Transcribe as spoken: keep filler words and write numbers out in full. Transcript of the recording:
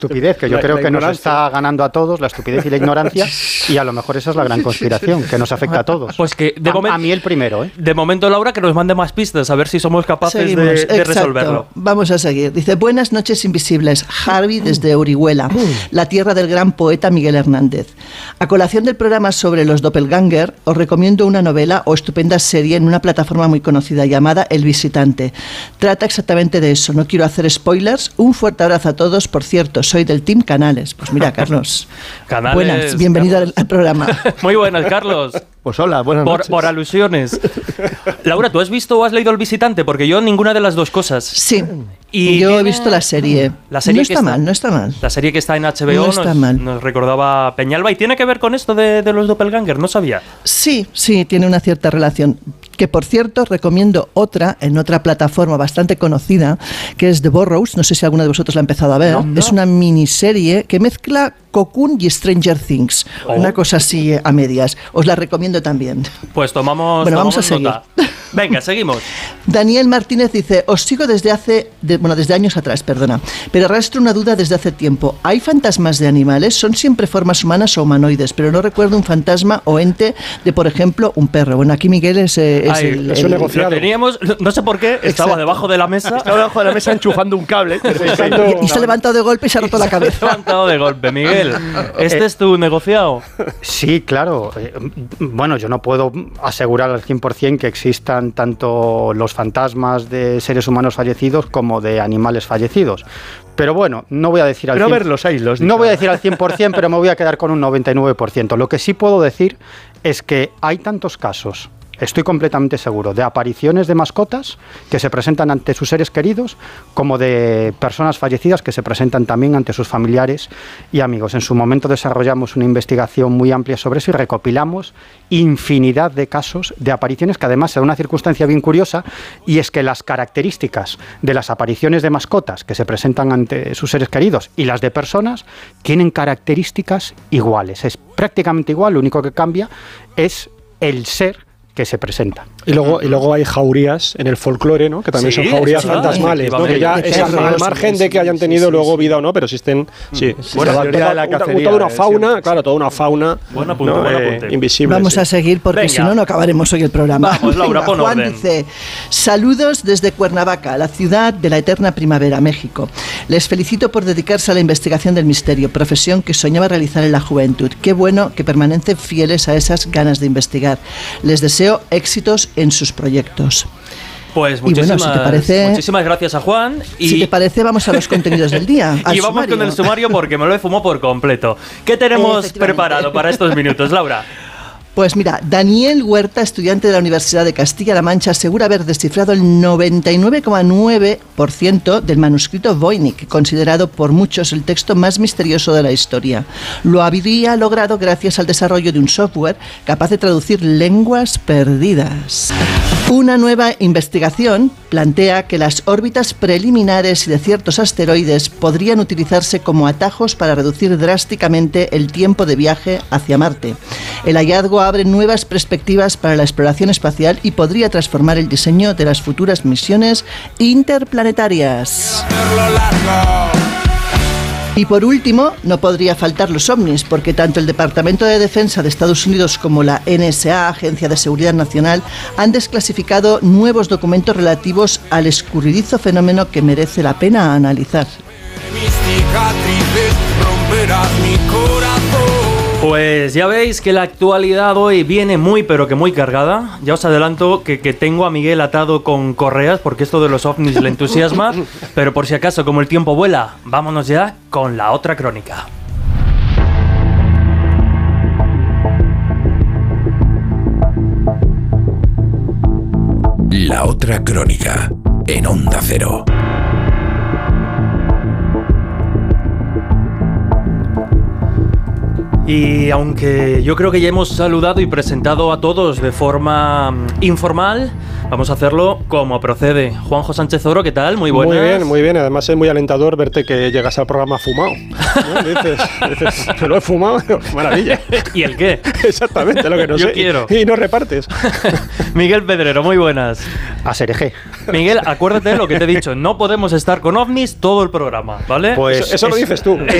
estupidez, que yo la, creo la que ignorancia. nos está ganando a todos, la estupidez y la ignorancia, y a lo mejor esa es la gran conspiración, que nos afecta a todos. Pues que de a, momen- a mí el primero, ¿eh? De momento, Laura, que nos mande más pistas, a ver si somos capaces Seguimos, de, de exacto. resolverlo. Vamos a seguir. Dice, buenas noches invisibles. Harvey desde Orihuela, la tierra del gran poeta Miguel Hernández. A colación del programa sobre los doppelganger, os recomiendo una novela o estupenda serie en una plataforma muy conocida llamada El Visitante. Trata exactamente de eso. No quiero hacer spoilers. Un fuerte abrazo a todos. Por cierto, soy del Team Canales. Pues mira, Carlos. Canales, buenas, bienvenido Carlos. al, al programa. Muy buenas, Carlos. Pues hola, buenas Por, noches. por alusiones. Laura, ¿tú has visto o has leído El Visitante? Porque yo ninguna de las dos cosas. Sí, Y yo he tiene- visto la serie. La serie no que está está- mal, no está mal. La serie que está en H B O No está nos, mal. nos recordaba Peñalba y tiene que ver con esto de, de los doppelganger, no sabía. Sí, sí, tiene una cierta relación. Que por cierto, recomiendo otra en otra plataforma bastante conocida, que es The Burrows. No sé si alguno de vosotros la ha empezado a ver. No, no. Es una miniserie que mezcla Cocoon y Stranger Things. Oh. Una cosa así a medias. Os la recomiendo también. Pues tomamos, Bueno, vamos tomamos a seguir. nota. Venga, seguimos. Daniel Martínez dice, os sigo desde hace, de- bueno, desde años atrás, perdona, pero arrastro una duda desde hace tiempo. ¿Hay fantasmas de animales? Son siempre formas humanas o humanoides, pero no recuerdo un fantasma o ente de, por ejemplo, un perro. Bueno, aquí Miguel es, eh, es Ay, el, es el- un Lo negociado. teníamos, no sé por qué, estaba Exacto. debajo de la mesa. Estaba debajo de la mesa enchufando un cable. pensando- y se ha levantado de golpe y se ha roto la Se ha cabeza. levantado de golpe, Miguel. ¿Este es tu negociado? Sí, claro. Eh, bueno, yo no puedo asegurar al cien por ciento que existan tanto los fantasmas de seres humanos fallecidos como de animales fallecidos. Pero bueno, no voy a decir al Pero a cien- ver, los hay, los No dicho. voy a decir al cien por ciento, pero me voy a quedar con un noventa y nueve por ciento. Lo que sí puedo decir es que hay tantos casos, estoy completamente seguro, de apariciones de mascotas que se presentan ante sus seres queridos, como de personas fallecidas que se presentan también ante sus familiares y amigos. En su momento desarrollamos una investigación muy amplia sobre eso y recopilamos infinidad de casos de apariciones que además se da una circunstancia bien curiosa, y es que las características de las apariciones de mascotas que se presentan ante sus seres queridos y las de personas tienen características iguales. Es prácticamente igual, lo único que cambia es el ser que se presenta. Y luego, y luego hay jaurías en el folclore, ¿no? Que también Sí, son jaurías es verdad, fantasmales, ¿no? Que ya efectivamente. es De al, perros, al margen sí, de que hayan sí, tenido sí, luego sí. vida o no, pero existen. Sí, Bueno, toda, la teoría de la toda- cacería, toda una eh, fauna, siempre. claro, toda una fauna Buen apunte, ¿no? buen Eh, apunte. invisible. Vamos sí. a seguir porque Venga. si no, no acabaremos hoy el programa. Vamos, Laura, Venga, pon Juan orden. dice, saludos desde Cuernavaca, la ciudad de la eterna primavera, México. Les felicito por dedicarse a la investigación del misterio, profesión que soñaba realizar en la juventud. Qué bueno que permanecen fieles a esas ganas de investigar. Les deseo éxitos en sus proyectos. Pues Y bueno, muchísimas, si te parece- muchísimas gracias a Juan. Y, Si te parece, vamos a los contenidos del día. al y vamos sumario. con el sumario porque me lo he fumado por completo. ¿Qué tenemos Efectivamente. preparado para estos minutos, Laura? Pues mira, Daniel Huerta, estudiante de la Universidad de Castilla-La Mancha, asegura haber descifrado el noventa y nueve coma nueve por ciento del manuscrito Voynich, considerado por muchos el texto más misterioso de la historia. Lo habría logrado gracias al desarrollo de un software capaz de traducir lenguas perdidas. Una nueva investigación plantea que las órbitas preliminares de ciertos asteroides podrían utilizarse como atajos para reducir drásticamente el tiempo de viaje hacia Marte. El hallazgo abre nuevas perspectivas para la exploración espacial y podría transformar el diseño de las futuras misiones interplanetarias. Y por último, no podría faltar los ovnis, porque tanto el Departamento de Defensa de Estados Unidos como la N S A, Agencia de Seguridad Nacional, han desclasificado nuevos documentos relativos al escurridizo fenómeno que merece la pena analizar. Pues ya veis que la actualidad hoy viene muy pero que muy cargada. Ya os adelanto que, que tengo a Miguel atado con correas porque esto de los ovnis le entusiasma. Pero por si acaso, como el tiempo vuela, vámonos ya con la otra crónica. La otra crónica, en Onda Cero. Y aunque yo creo que ya hemos saludado y presentado a todos de forma mm, informal, vamos a hacerlo como procede. Juanjo Sánchez Oro, ¿qué tal? Muy buenas. Muy bien, muy bien. Además es muy alentador verte que llegas al programa fumado, ¿no? Dices, dices, que lo he fumado, maravilla. ¿Y el qué? Exactamente, lo que no Yo sé. quiero. Y, y no repartes. Miguel Pedrero, muy buenas. A Sereje. Miguel, acuérdate de lo que te he dicho. No podemos estar con ovnis todo el programa, ¿vale? Pues Eso, eso lo es- dices tú.